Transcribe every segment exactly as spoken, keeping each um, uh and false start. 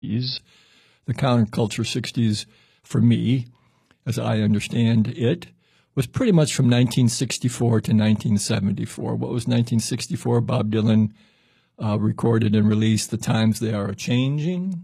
The counterculture sixties, for me, as I understand it, was pretty much from nineteen sixty-four to nineteen seventy-four. What was nineteen sixty-four? Bob Dylan uh, recorded and released "The Times They Are A-Changing."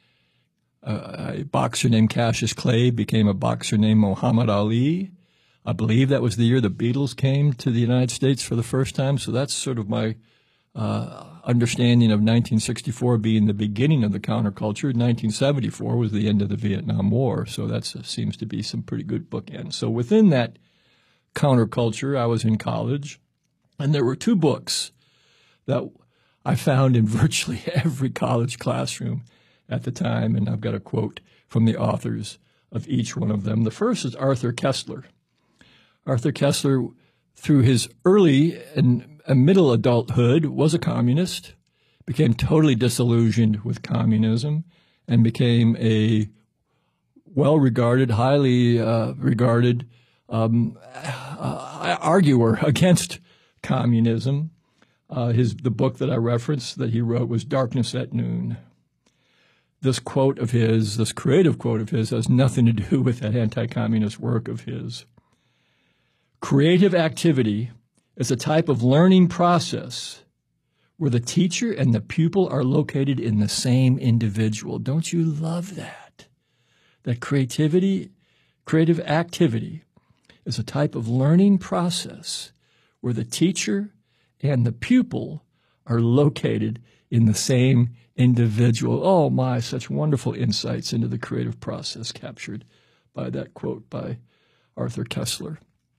Uh, a boxer named Cassius Clay became a boxer named Muhammad Ali. I believe that was the year the Beatles came to the United States for the first time. So that's sort of my uh, understanding of nineteen sixty-four being the beginning of the counterculture. nineteen seventy-four was the end of the Vietnam War. So that seems to be some pretty good bookends. So within that counterculture, I was in college, and there were two books that I found in virtually every college classroom at the time, and I've got a quote from the authors of each one of them. The first is Arthur Koestler. Arthur Koestler, through his early and middle adulthood, was a communist, became totally disillusioned with communism, and became a well-regarded, highly uh, regarded um, uh, arguer against communism. Uh, his the book that I referenced that he wrote was Darkness at Noon. This quote of his, this creative quote of his, has nothing to do with that anti-communist work of his. Creative activity is a type of learning process where the teacher and the pupil are located in the same individual. Don't you love that? That creativity, creative activity is a type of learning process where the teacher and the pupil are located in the same individual. Oh my, such wonderful insights into the creative process captured by that quote by Arthur Koestler.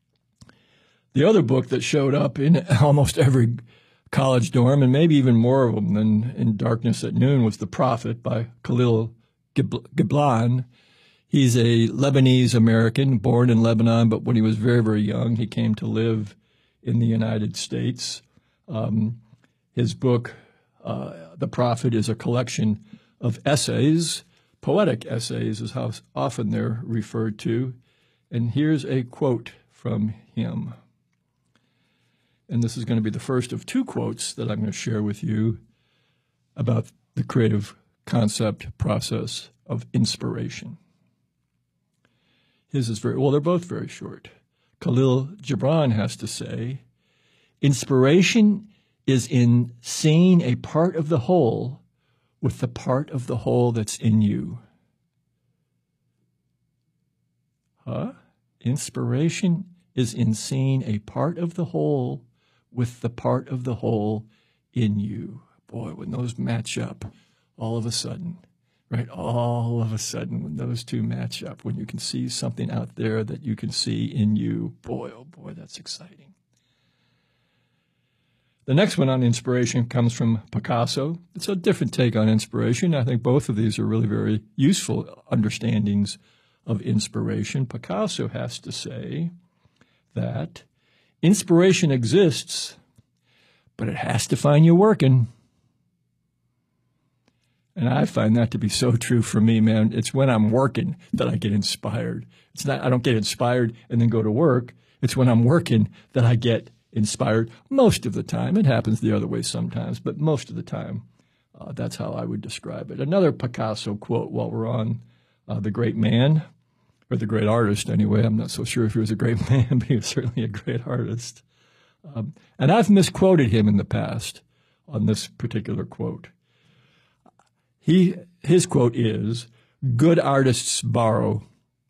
The other book that showed up in almost every college dorm, and maybe even more of them than in Darkness at Noon, was The Prophet by Khalil Gibran. He's a Lebanese American, born in Lebanon, but when he was very, very young, he came to live in the United States. Um, his book, uh, The Prophet, is a collection of essays. Poetic essays is how often they're referred to. And here's a quote from him. And this is going to be the first of two quotes that I'm going to share with you about the creative concept process of inspiration. His is very, well, they're both very short. Khalil Gibran has to say, inspiration is in seeing a part of the whole with the part of the whole that's in you. Huh? Inspiration is in seeing a part of the whole with the part of the whole in you. Boy, when those match up, all of a sudden, right? All of a sudden, when those two match up, when you can see something out there that you can see in you, boy, oh boy, that's exciting. The next one on inspiration comes from Picasso. It's a different take on inspiration. I think both of these are really very useful understandings of inspiration. Picasso has to say that inspiration exists, but it has to find you working. And I find that to be so true for me, man. It's when I'm working that I get inspired. It's not, I don't get inspired and then go to work. It's when I'm working that I get inspired most of the time. It happens the other way sometimes, but most of the time, uh, that's how I would describe it. Another Picasso quote while we're on uh, the great man, or the great artist anyway. I'm not so sure if he was a great man, but he was certainly a great artist. Um, and I've misquoted him in the past on this particular quote. He, his quote is, good artists borrow,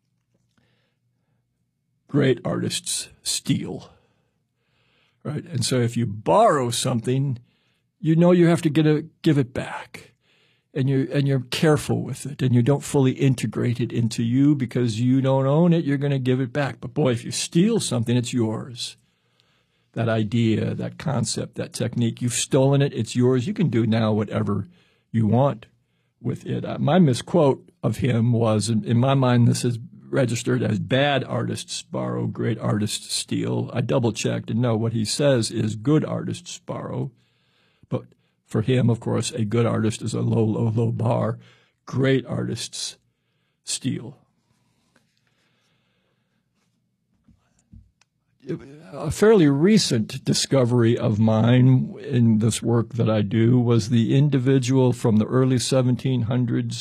great artists steal. Right? And so if you borrow something, you know you have to get a, give it back. And you're, and you're careful with it, and you don't fully integrate it into you because you don't own it, you're going to give it back. But boy, if you steal something, it's yours. That idea, that concept, that technique, you've stolen it, it's yours. You can do now whatever you want with it. Uh, my misquote of him was, in, in my mind, this is registered as bad artists borrow, great artists steal. I double-checked, and no, what he says is good artists borrow. But for him, of course, a good artist is a low, low, low bar. Great artists steal. a fairly recent discovery of mine in this work that I do was the individual from the early seventeen hundreds